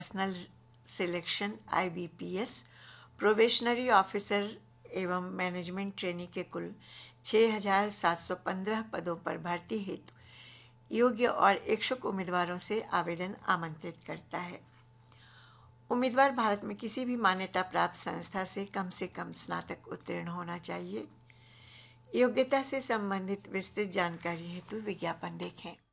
Personal selection IBPS, probationary officer एवं management trainee के कुल 6,715 पदों पर भर्ती हेतु योग्य और इच्छुक उम्मीदवारों से आवेदन आमंत्रित करता है। उम्मीदवार भारत में किसी भी मान्यता प्राप्त संस्था से कम स्नातक उत्तीर्ण होना चाहिए। योग्यता से संबंधित विस्तृत जानकारी हेतु विज्ञापन देखें।